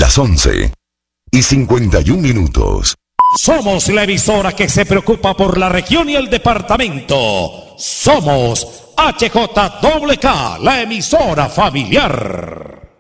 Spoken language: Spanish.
Las 11:51. Somos la emisora que se preocupa por la región y el departamento. Somos HJWK, la emisora familiar.